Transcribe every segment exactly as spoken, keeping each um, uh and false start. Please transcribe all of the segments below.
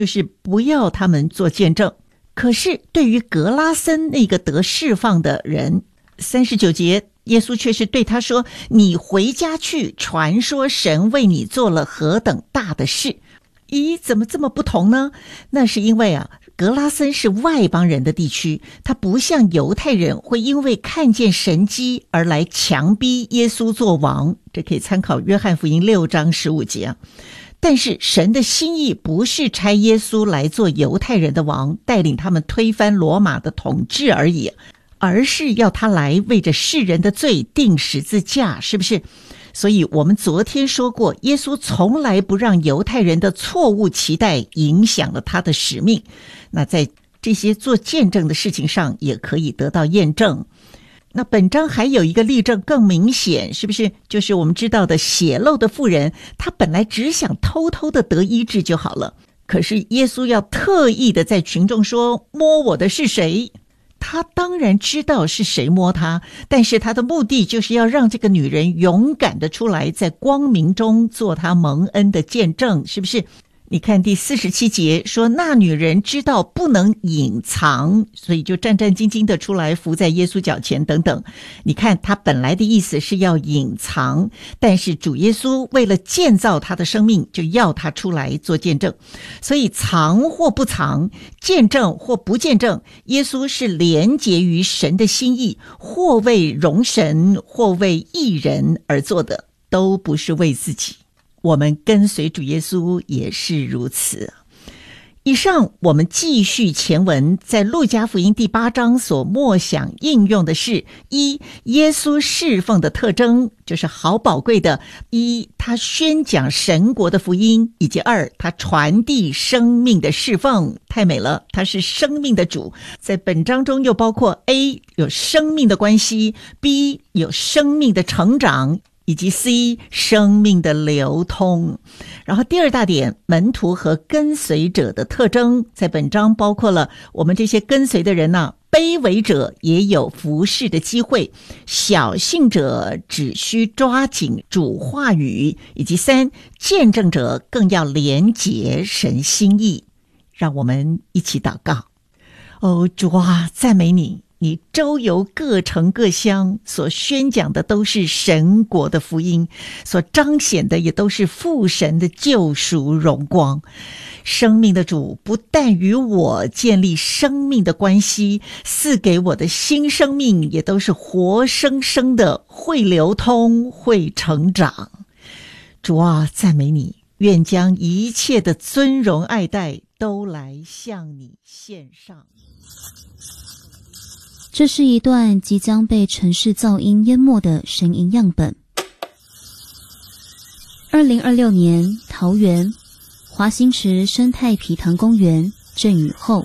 就是不要他们做见证。可是对于格拉森那个得释放的人，三十九节耶稣却是对他说，你回家去传说神为你做了何等大的事。咦，怎么这么不同呢？那是因为啊，格拉森是外邦人的地区，他不像犹太人会因为看见神迹而来强逼耶稣做王，这可以参考约翰福音六章十五节啊。但是神的心意不是差耶稣来做犹太人的王，带领他们推翻罗马的统治而已，而是要他来为着世人的罪钉十字架，是不是？所以我们昨天说过，耶稣从来不让犹太人的错误期待影响了他的使命。那在这些做见证的事情上也可以得到验证。那本章还有一个例证更明显，是不是？就是我们知道的血漏的妇人，她本来只想偷偷的得医治就好了，可是耶稣要特意的在群众说，摸我的是谁？他当然知道是谁摸他，但是他的目的就是要让这个女人勇敢的出来，在光明中做他蒙恩的见证，是不是？你看第四十七节说，那女人知道不能隐藏，所以就战战兢兢的出来伏在耶稣脚前等等。你看她本来的意思是要隐藏，但是主耶稣为了建造她的生命，就要她出来做见证。所以藏或不藏，见证或不见证，耶稣是连结于神的心意，或为荣神或为义人而做的，都不是为自己。我们跟随主耶稣也是如此。以上我们继续前文，在路加福音第八章所默想应用的是：一、耶稣侍奉的特征，就是好宝贵的；一、他宣讲神国的福音；以及二、他传递生命的侍奉。太美了，他是生命的主。在本章中又包括 A 有生命的关系， B 有生命的成长，以及 C 生命的流通。然后第二大点，门徒和跟随者的特征，在本章包括了我们这些跟随的人呢、啊，卑微者也有服侍的机会，小信者只需抓紧主话语，以及三，见证者更要连结神心意。让我们一起祷告。哦，主啊，赞美你，你周游各城各乡，所宣讲的都是神国的福音，所彰显的也都是父神的救赎荣光。生命的主不但与我建立生命的关系，赐给我的新生命也都是活生生的，会流通，会成长。主啊，赞美你，愿将一切的尊荣爱戴都来向你献上。 这是一段即将被城市噪音淹没的声音样本。二零二六年，桃园华新池生态皮塘公园阵雨后，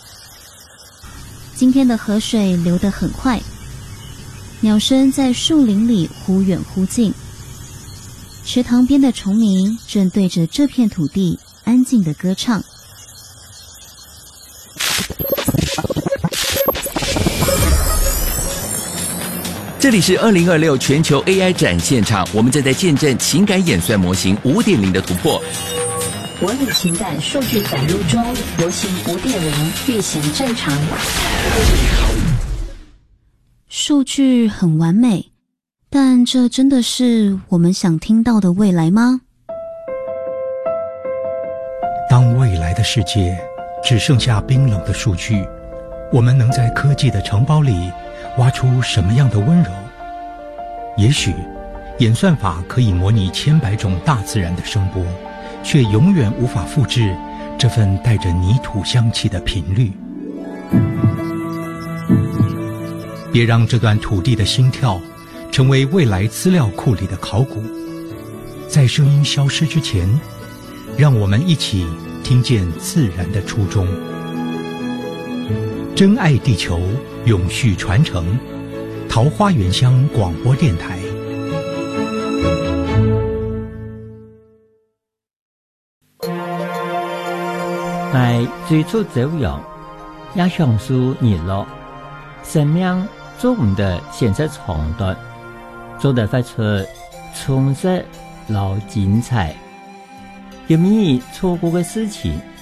今天的河水流得很快，鸟声在树林里忽远忽近，池塘边的虫鸣正对着这片土地安静地歌唱。 这里是二零二六全球 A I 展现场，我们正在见证情感演算模型 五点零 的突破。 模拟情感数据载入中，模型 五点零 运行正常。 数据很完美，但这真的是我们想听到的未来吗？ 当未来的世界只剩下冰冷的数据，我们能在科技的城堡里挖出什么样的温柔？也许演算法可以模拟千百种大自然的声波，却永远无法复制这份带着泥土香气的频率。别让这段土地的心跳成为未来资料库里的考古。在声音消失之前，让我们一起听见自然的初衷。真爱地球，永续传承。桃花源乡广播电台。 我最初走样，也享受日落，生命做唔得显出长短，做得发出充实老精彩。有咩错过嘅事情，